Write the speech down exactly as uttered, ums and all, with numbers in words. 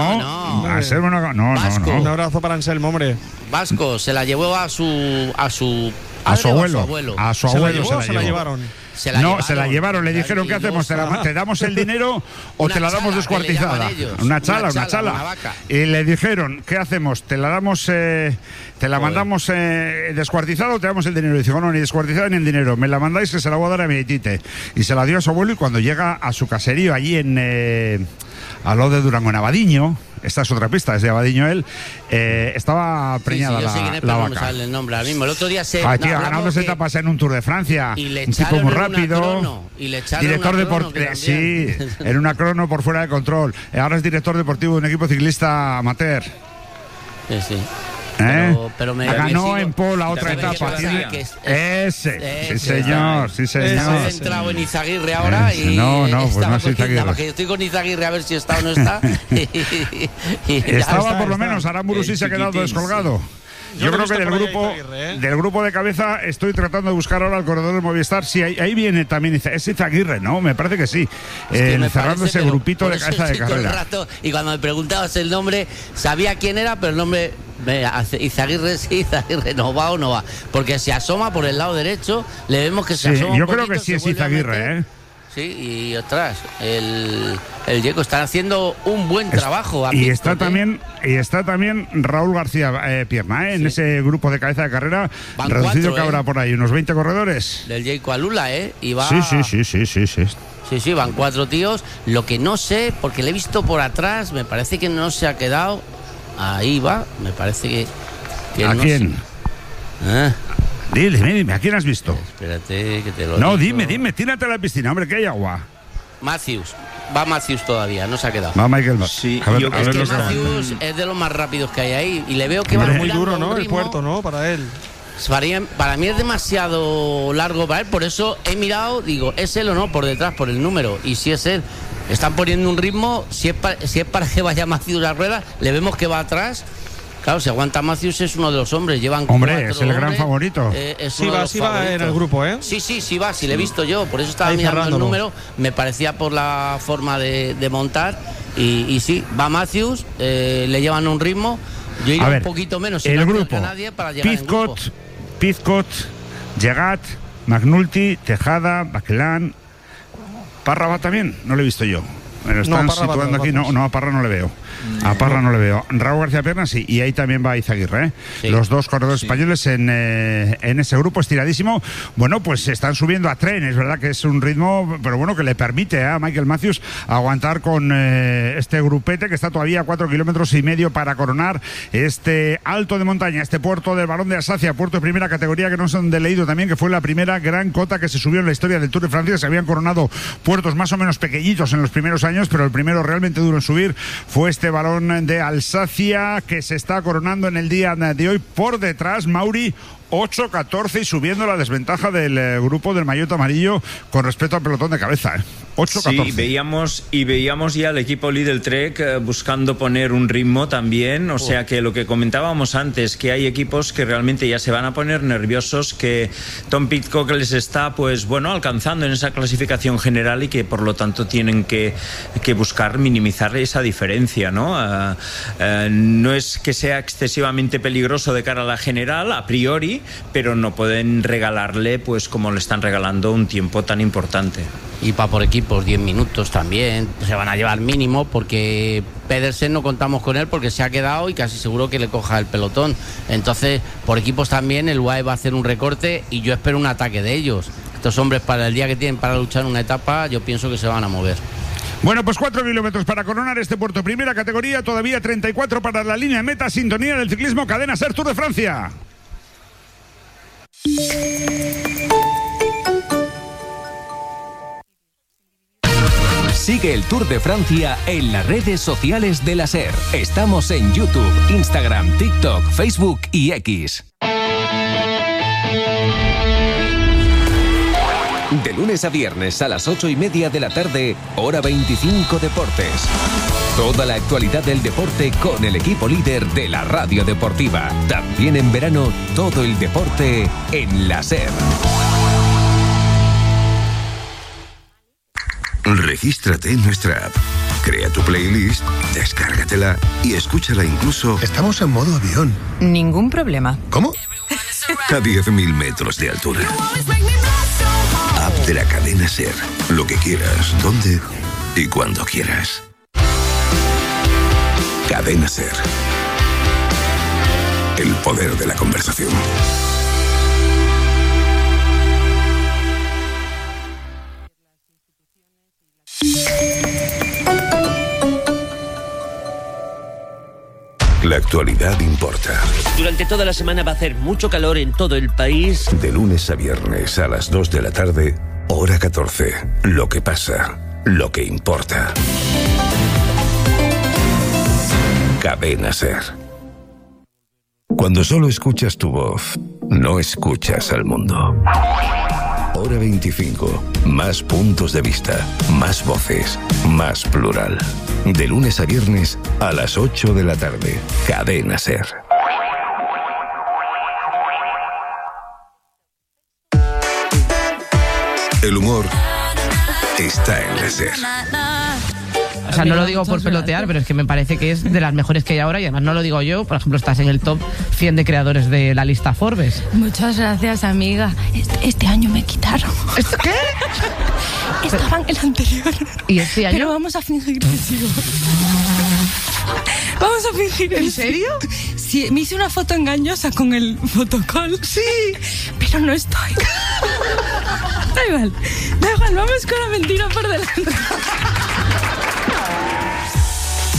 no. Anselmo no, no, Vasco. no, no. Un abrazo para Anselmo, hombre. Vasco se la llevó a su a su A su padre o abuelo. A su abuelo. A su ¿Se la abuelo llevó o se la llevaron? Se la no, llevaron. se la llevaron. Le dijeron, ¿qué hacemos? ¿Te, la- te damos el dinero o Una te la damos chala, que le descuartizada? llaman ellos. Una chala, Una una chala, chala. una vaca. Y le dijeron, ¿qué hacemos? ¿Te la damos, eh, te la Joder. mandamos eh, descuartizada o te damos el dinero? Y dice, no, ni descuartizada ni el dinero. Me la mandáis que se la voy a dar a mi aitite. Y se la dio a su abuelo y cuando llega a su caserío allí en eh, al lado de Durango, en Abadiño, esta es otra pista, es de Abadiño él, eh, estaba preñada sí, sí, yo sé la, quién es, la pero no me vaca. sale el nombre ahora mismo. El otro día se Ah, tío, hablamos ganándose que- etapas en un Tour de Francia. Y le Un tipo echaron muy en una rápido. crono, y le echaron Director una crono, deportivo. que Sí, también. en una crono por fuera de control. Ahora es director deportivo de un equipo ciclista amateur. Sí, sí. ¿Eh? Pero, pero me Ganó sigo- en Po la otra ¿sabes qué etapa. pasa? Tiene- Que es- Ese, ese, sí señor, sí Se señor. ha centrado en Izaguirre ahora Ese, y no, no, pues estaba no es con- Izaguirre. estaba que estoy con Izaguirre a ver si está o no está. Y- y- ya Estaba está. por lo está. menos, Aramburu sí El se ha quedado chiquitín, descolgado. Yo Yo lo he creo que visto del por ahí grupo, a Izaguirre, ¿eh? del grupo de cabeza estoy tratando de buscar ahora al corredor de Movistar. Sí, ahí, ahí viene también. Iza- Es Izaguirre, ¿no? Me parece que sí. Es que Eh, me cerrando parece, ese pero grupito por de eso cabeza de estoy todo el carrera. rato, y cuando me preguntabas el nombre, sabía quién era, pero el nombre. me hace- Izaguirre sí, Izaguirre no va o no va. Porque se asoma por el lado derecho, le vemos que se Sí, asoma. yo un creo poquito, que sí se es vuelve a Izaguirre, meter. ¿eh? Sí, y ostras, el, el Yeco está haciendo un buen trabajo. a Y mi está toque. también y está también Raúl García eh, Pierna, ¿eh? En Sí. ese grupo de cabeza de carrera Van reducido cuatro, que ¿eh? habrá por ahí unos veinte corredores. Del Yeco Alula, ¿eh? Y va. Sí, sí, sí, sí, sí, sí. Sí, sí, van cuatro tíos. Lo que no sé, porque le he visto por atrás, me parece que no se ha quedado. Ahí va, me parece que. que ¿A no quién? sé. Ah, Dime, dime, dime, ¿a quién has visto? espérate, que te lo No, digo. dime, dime, tírate a la piscina, hombre, que hay agua. Matthews. Va Matthews todavía, no se ha quedado. Va Michael Mas. Sí, a ver, yo a creo Es ver que lo que va. Matthews es de los más rápidos que hay ahí. Y le veo que va Hombre. Muy tirando duro, un ¿no? El ritmo. puerto, ¿no? Para él. Para mí, para mí es demasiado largo para él, por eso he mirado, digo, ¿es él o no? Por detrás, por el número. Y si es él, están poniendo un ritmo, si es para, si es para que vaya Matthews a la rueda, le vemos que va atrás. Claro, si aguanta Matthews es uno de los hombres, llevan Hombre, cuatro es el gran hombres, favorito. eh, es Sí uno de va, los sí va favoritos. en el grupo, ¿eh? Sí, sí, sí va, sí le he visto yo, por eso estaba Ahí mirando cerrándolo. el número, me parecía por la forma de, de montar, y, y sí, va Matthews, eh, le llevan un ritmo, yo iría A ver, un poquito menos, sin el no grupo. acercar a nadie para llegar en grupo. Pizcot, Pizcot, Llegat, Magnulti, Tejada, Baclán. Parra va también, no lo he visto yo. Me lo están Parra va situando todo, aquí, no, vamos. no, a Parra no le veo. A Parra no le veo. Raúl García Pierna sí, y ahí también va Izaguirre, ¿eh? Sí. Los dos corredores españoles en, eh, en ese grupo estiradísimo. Bueno, pues se están subiendo a trenes, ¿verdad? Que es un ritmo, pero bueno, que le permite ¿eh? a Michael Matthews aguantar con eh, este grupete que está todavía a cuatro kilómetros y medio para coronar este alto de montaña, este puerto del Barón de Alsacia, puerto de primera categoría que no son de leído también, que fue la primera gran cota que se subió en la historia del Tour de Francia. Se habían coronado puertos más o menos pequeñitos en los primeros años, pero el primero realmente duro en subir fue este Barón de Alsacia, que se está coronando en el día de hoy. Por detrás, Mauri, ocho catorce y subiendo la desventaja del eh, grupo del maillot amarillo con respecto al pelotón de cabeza. ¿eh? ocho catorce. Sí, veíamos, y veíamos ya al equipo Lidl Trek eh, buscando poner un ritmo también, o sea que lo que comentábamos antes, que hay equipos que realmente ya se van a poner nerviosos, que Tom Pidcock les está pues bueno alcanzando en esa clasificación general y que por lo tanto tienen que, que buscar minimizar esa diferencia, ¿no? Uh, uh, no es que sea excesivamente peligroso de cara a la general, a priori, pero no pueden regalarle pues como le están regalando un tiempo tan importante. Y para por equipos, diez minutos también, se van a llevar mínimo, porque Pedersen no contamos con él porque se ha quedado y casi seguro que le coja el pelotón. Entonces, por equipos también, el U A E va a hacer un recorte y yo espero un ataque de ellos. Estos hombres, para el día que tienen para luchar una etapa, yo pienso que se van a mover. Bueno, pues cuatro kilómetros para coronar este puerto. Primera categoría, todavía treinta y cuatro para la línea de meta. Sintonía del ciclismo, Cadena Ser Tour de Francia. Sigue el Tour de Francia en las redes sociales de la SER. Estamos en YouTube, Instagram, TikTok, Facebook y X. De lunes a viernes a las ocho y media de la tarde, hora veinticinco Deportes. Toda la actualidad del deporte con el equipo líder de la radio deportiva. También en verano, todo el deporte en la SER. Regístrate en nuestra app. Crea tu playlist, descárgatela y escúchala incluso... Estamos en modo avión. Ningún problema. ¿Cómo? A diez mil metros de altura. App de la cadena SER. Lo que quieras, donde y cuando quieras. Cadena SER. El poder de la conversación. La actualidad importa. Durante toda la semana va a hacer mucho calor en todo el país. De lunes a viernes a las dos de la tarde, hora catorce. Lo que pasa, lo que importa. Cadena SER. Cuando solo escuchas tu voz, no escuchas al mundo. Hora veinticinco. Más puntos de vista, más voces, más plural. De lunes a viernes a las ocho de la tarde. Cadena SER. El humor está en la SER. O sea, no lo digo por pelotear, pero es que me parece que es de las mejores que hay ahora y además no lo digo yo. Por ejemplo, estás en el top cien de creadores de la lista Forbes. Muchas gracias, amiga. Este, este año me quitaron. ¿Esto qué? Estaba en el anterior. ¿Y este año? Pero vamos a fingir que sigo. Vamos a fingir. ¿En serio? Sí, me hice una foto engañosa con el fotocall. Sí. Pero no estoy. Da igual. Da igual, vamos con la mentira por delante.